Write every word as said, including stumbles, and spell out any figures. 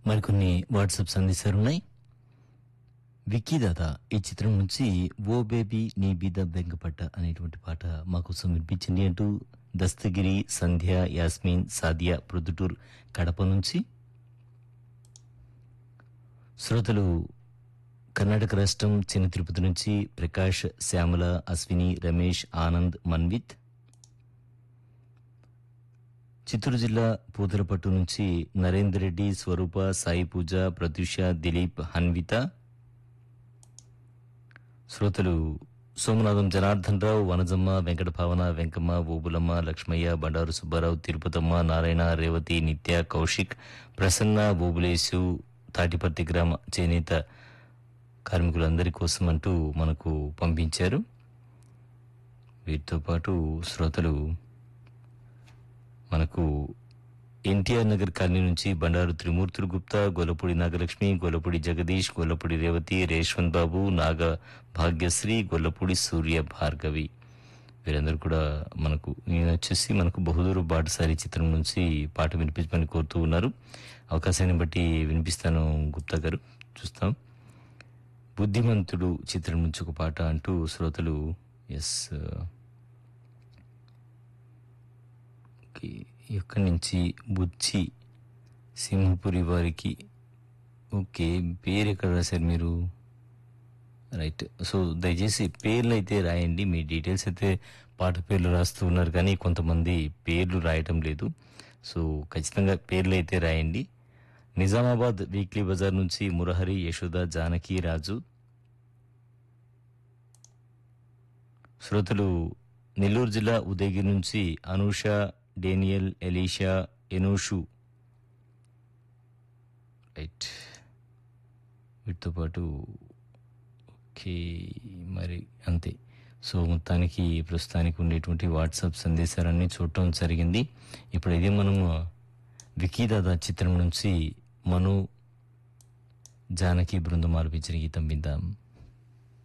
మరికొన్ని వాట్సాప్ సందేశాలున్నాయి. విక్కీదాదా ఈ చిత్రం నుంచి ఓ బేబీ నీ బీద బెంగపట్ట అనేటువంటి పాట మా కోసం వినిపించింది అంటూ దస్తగిరి, సంధ్య, యాస్మిన్, సాదియా ప్రొద్దుటూర్ కడప నుంచి శ్రోతలు కర్ణాటక రాష్ట్రం చిన్న తిరుపతి నుంచి ప్రకాష్, శ్యామల, అశ్విని, రమేష్, ఆనంద్, మన్విత్, చిత్తూరు జిల్లా పూతలపట్టు నుంచి నరేందర్ రెడ్డి, స్వరూప, సాయి పూజ, ప్రత్యూష, దిలీప్, హన్విత, శ్రోతలు సోమనాథం జనార్దన్ రావు, వనజమ్మ, వెంకట భావన, వెంకమ్మ, ఓబులమ్మ, లక్ష్మయ్య, బండారు సుబ్బారావు, తిరుపతమ్మ, నారాయణ, రేవతి, నిత్య, కౌశిక్, ప్రసన్న, బోబులేసు, తాటిపర్తి గ్రామ చేనేత కార్మికులందరి కోసం అంటూ మనకు పంపించారు. వీటితో పాటు శ్రోతలు మనకు ఎన్టీఆర్ నగర్ కాలనీ నుంచి బండారు త్రిమూర్తులు గుప్తా, గొల్లపూడి నాగలక్ష్మి, గొల్లపూడి జగదీష్, గొల్లపూడి రేవతి, రేష్వంత్ బాబు, నాగ భాగ్యశ్రీ, గొల్లపూడి సూర్య భార్గవి వీరందరూ కూడా మనకు ఈయన వచ్చేసి మనకు బహుదూరు బాటసారి చిత్రం నుంచి పాట వినిపించమని కోరుతూ ఉన్నారు. అవకాశాన్ని బట్టి వినిపిస్తాను గుప్తా గారు, చూస్తాం. బుద్ధిమంతుడు చిత్రం నుంచి ఒక పాట అంటూ శ్రోతలు ఎస్ ఎక్కడి నుంచి బుచ్చి సింహపురి వారికి ఓకే పేరు ఎక్కడ రాశారు మీరు? రైట్. సో దయచేసి పేర్లు అయితే రాయండి, మీ డీటెయిల్స్ అయితే పాట పేర్లు రాస్తూ ఉన్నారు కానీ కొంతమంది పేర్లు రాయటం లేదు. సో ఖచ్చితంగా పేర్లు అయితే రాయండి. నిజామాబాద్ వీక్లీ బజార్ నుంచి మురహరి, యశోద, జానకి, రాజు శ్రోతలు నెల్లూరు జిల్లా ఉదయగిరి నుంచి అనూష, డేనియల్, ఎలీషా, ఎనూషు రైట్. వీటితో పాటు ఓకే మరి అంతే. సో మొత్తానికి ప్రస్తుతానికి ఉండేటువంటి వాట్సాప్ సందేశాలన్నీ చూడటం జరిగింది. ఇప్పుడు ఇదే మనం విక్కీదాదా చిత్రం నుంచి మను, జానకి బృందం ఆలపించిన గీతం విందాం.